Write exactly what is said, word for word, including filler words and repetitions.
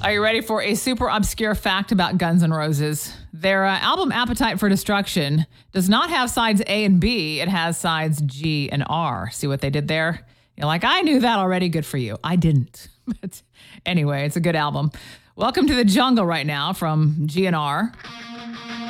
Are you ready for a super obscure fact about Guns N' Roses? Their uh, album Appetite for Destruction does not have sides A and B. It has sides G and R. See what they did there? You're like, I knew that already. Good for you. I didn't. But anyway, it's a good album. Welcome to the jungle right now from G N R.